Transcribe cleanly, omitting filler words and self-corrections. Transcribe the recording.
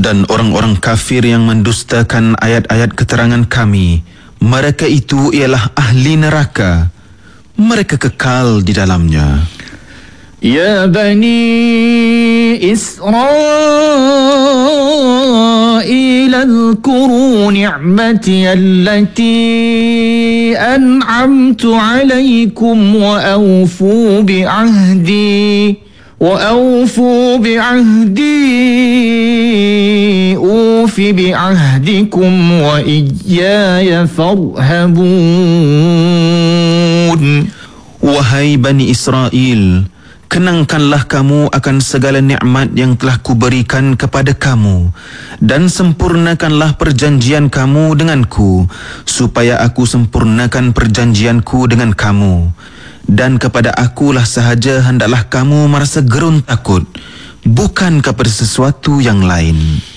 Dan orang-orang kafir yang mendustakan ayat-ayat keterangan kami, mereka itu ialah ahli neraka. Mereka kekal di dalamnya. Ya Bani Israel, اذكروا نعمتي التي أنعمت عليكم وأوفوا بعهدي أوف بعهدكم وإياي فارهبون. Wahai Bani Israel, kenangkanlah kamu akan segala nikmat yang telah kuberikan kepada kamu dan sempurnakanlah perjanjian kamu denganku, supaya aku sempurnakan perjanjianku dengan kamu. Dan kepada akulah sahaja hendaklah kamu merasa gerun takut, bukan kepada sesuatu yang lain.